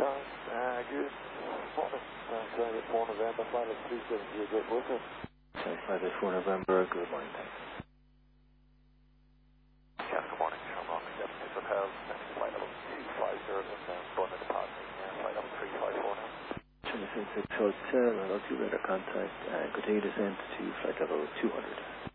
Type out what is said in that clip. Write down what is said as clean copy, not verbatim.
Good morning. Charlie 4 November, flight level 370, Great Worker. Flight level 4 November, good morning, thanks. Yeah, good morning. I'm on the 76 Hotel, flight level 250, and Bournemouth departing, flight level 354 now. 26 Hotel, I'll do radar contact, and continue descent to flight level 200.